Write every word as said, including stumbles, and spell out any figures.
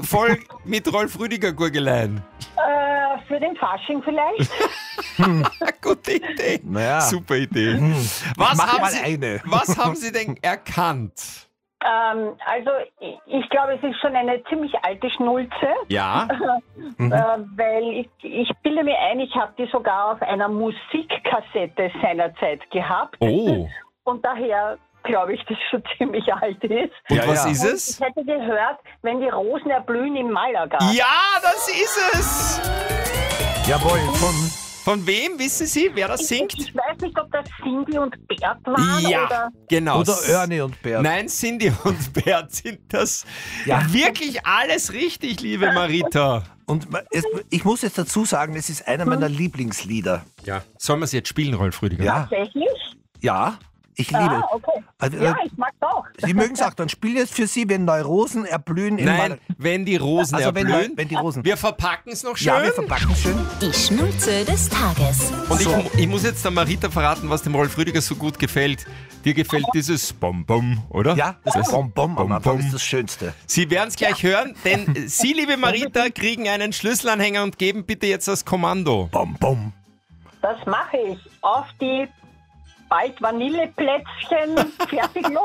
voll mit Rolf Rüdiger Gurgeleien? Äh, für den Fasching vielleicht? Gute Idee. Naja. Super Idee. Was, mach haben mal Sie, eine. was haben Sie denn erkannt? ähm, also ich, ich glaube, es ist schon eine ziemlich alte Schnulze, Ja. äh, weil ich, ich bilde mir ein, ich habe die sogar auf einer Musikkassette seinerzeit gehabt. Oh. Und daher glaube ich, dass es schon ziemlich alt ist. Und Ja, was ja. ist Ich es? hätte gehört, wenn die Rosen erblühen im Malaga. Ja, das ist es. Jawohl, von... Von wem, wissen Sie, wer das Ich, singt? ich weiß nicht, ob das Cindy und Bert waren Ja, oder... genau. Oder Ernie und Bert. Nein, Cindy und Bert sind das. Ja. Wirklich alles richtig, liebe Marita. Und es, ich muss jetzt dazu sagen, es ist einer meiner Lieblingslieder. Ja. Sollen wir es jetzt spielen, Rolf Rüdiger? Ja, Tatsächlich? ja, ich liebe. Ah, okay. Also, Ja, äh, ich mag's auch. Sie mögen es auch, dann spiele jetzt für Sie, wenn neue Rosen erblühen. in Nein, Mal- wenn die Rosen also wenn, erblühen. wenn die Rosen. Wir verpacken es noch schön. Ja, wir verpacken es schön. Die Schnulze des Tages. Und ich, ich muss jetzt der Marita verraten, was dem Rolf Rüdiger so gut gefällt. Dir gefällt dieses Bom-Bom, oder? Ja, das Das- Bonbon am Anfang Bonbon. ist das Schönste. Sie werden es gleich hören, denn Sie, liebe Marita, kriegen einen Schlüsselanhänger und geben bitte jetzt das Kommando. Bonbon. Das mache ich. Auf die bald Vanilleplätzchen, fertig los.